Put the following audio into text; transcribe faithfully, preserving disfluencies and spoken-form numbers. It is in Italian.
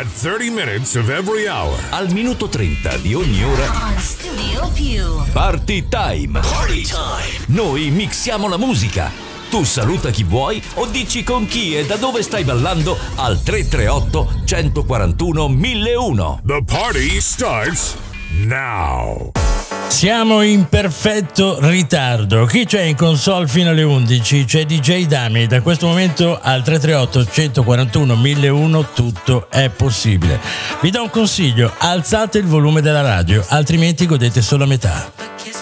At thirty minutes of every hour. Al minuto trenta di ogni ora. On Studio Più. Party time. Party time. Noi mixiamo la musica. Tu saluta chi vuoi o dici con chi e da dove stai ballando al tre tre otto, uno quattro uno, mille uno. The party starts now. Siamo in perfetto ritardo. Chi c'è in console fino alle undici? C'è D J Dami. Da questo momento al tre tre otto, uno quattro uno, mille uno tutto è possibile. Vi do un consiglio: alzate il volume della radio, altrimenti godete solo a metà.